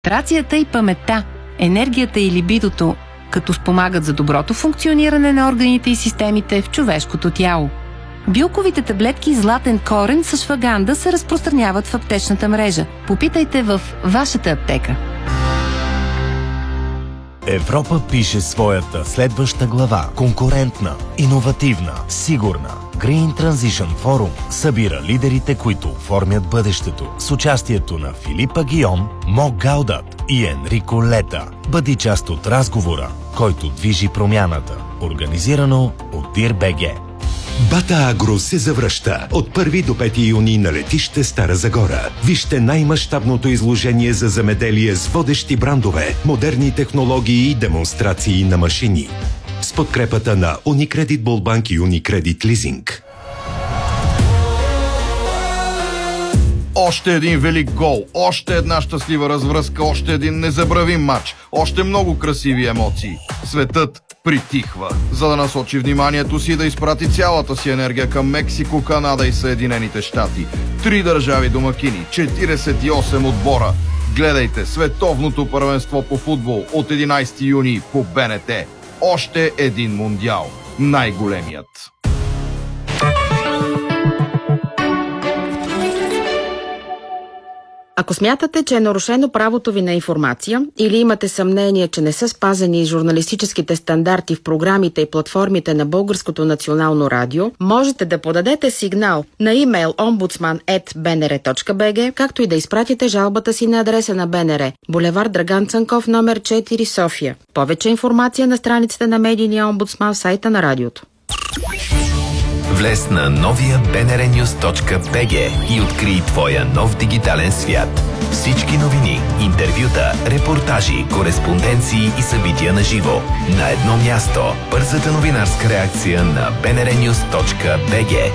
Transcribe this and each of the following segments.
Концентрацията и паметта, енергията и либидото, като спомагат за доброто функциониране на органите и системите в човешкото тяло. Билковите таблетки Златен корен с шваганда се разпространяват в аптечната мрежа. Попитайте в вашата аптека. Европа пише своята следваща глава. Конкурентна, иновативна, сигурна. Green Transition Forum събира лидерите, които оформят бъдещето. С участието на Филипа Гион, Мо Гаудат и Енрико Лета. Бъди част от разговора, който движи промяната. Организирано от DIR-BG. Бата Агро се завръща от 1 до 5 юни на летище Стара Загора. Вижте най-мащабното изложение за земеделие с водещи брандове, модерни технологии и демонстрации на машини. С подкрепата на Unicredit Болбанк и Unicredit Лизинг. Още един велик гол, още една щастлива развръзка, още един незабравим матч, още много красиви емоции. Светът притихва, за да насочи вниманието си да изпрати цялата си енергия към Мексико, Канада и Съединените щати. 3 държави домакини, 48 отбора. Гледайте световното първенство по футбол от 11 юни по БНТ. Още един мундиал. Най-големият. Ако смятате, че е нарушено правото ви на информация или имате съмнение, че не са спазени журналистическите стандарти в програмите и платформите на Българското национално радио, можете да подадете сигнал на имейл ombudsman@bnr.bg, както и да изпратите жалбата си на адреса на БНР, булевард Драган Цанков, номер 4, София. Повече информация на страницата на медийния омбудсман в сайта на радиото. Влез на новия bnrnews.bg и открий твоя нов дигитален свят. Всички новини, интервюта, репортажи, кореспонденции и събития на живо. На едно място. Бързата новинарска реакция на bnrnews.bg.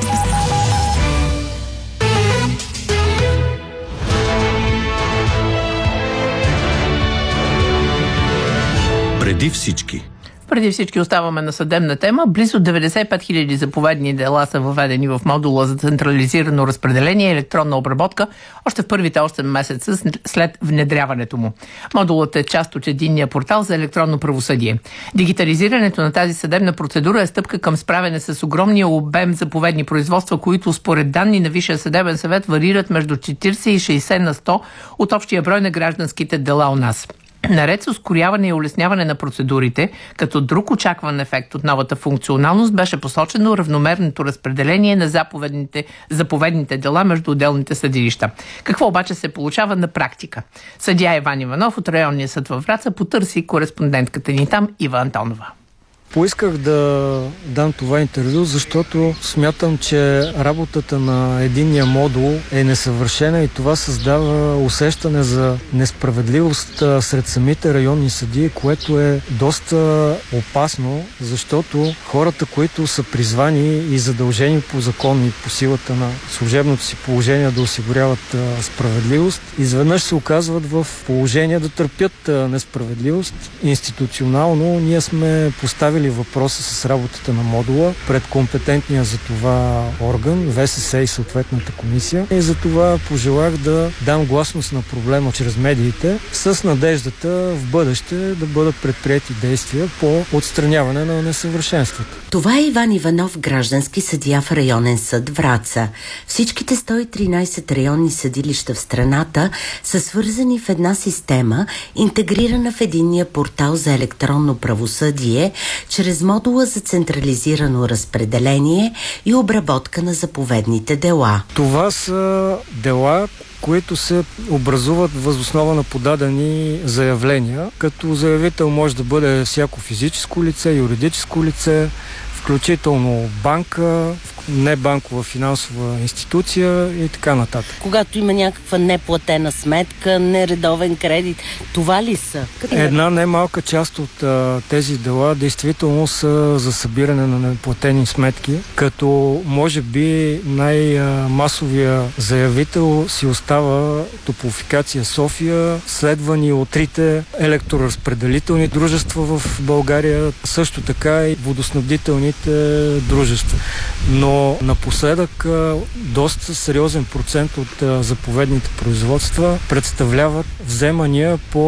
Преди всички оставаме на съдебна тема. Близо 95 000 заповедни дела са въведени в модула за централизирано разпределение и електронна обработка още в първите 8 месеца след внедряването му. Модулът е част от единния портал за електронно правосъдие. Дигитализирането на тази съдебна процедура е стъпка към справяне с огромния обем заповедни производства, които според данни на Висшия съдебен съвет варират между 40 и 60 на 100 от общия брой на гражданските дела у нас. Наред с ускоряване и улесняване на процедурите, като друг очакван ефект от новата функционалност беше посочено равномерното разпределение на заповедните дела между отделните съдилища. Какво обаче се получава на практика? Съдия Иван Иванов от районния съд във Враца потърси кореспондентката ни там Ива Антонова. Поисках да дам това интервю, защото смятам, че работата на единния модул е несъвършена и това създава усещане за несправедливост сред самите районни съдии, което е доста опасно, защото хората, които са призвани и задължени по закон и по силата на служебното си положение да осигуряват справедливост, изведнъж се оказват в положение да търпят несправедливост. Институционално ние сме поставили въпроса с работата на модула пред компетентния за това орган, ВСС и съответната комисия. И за това пожелах да дам гласност на проблема чрез медиите с надеждата в бъдеще да бъдат предприети действия по отстраняване на несъвършенствата. Това е Иван Иванов, граждански съдия в районен съд Враца. Всичките 113 районни съдилища в страната са свързани в една система, интегрирана в единния портал за електронно правосъдие, чрез модула за централизирано разпределение и обработка на заповедните дела. Това са дела, които се образуват въз основа на подадени заявления, като заявител може да бъде всяко физическо лице, юридическо лице, включително банка, небанкова финансова институция и така нататък. Когато има някаква неплатена сметка, нередовен кредит, това ли са? Една немалка част от тези дела действително са за събиране на неплатени сметки, като може би най-масовия заявител си остава Топлофикация София, следвани от 3 електроразпределителни дружества в България, също така и водоснабдителните големите дружества. Но напоследък доста сериозен процент от заповедните производства представляват вземания по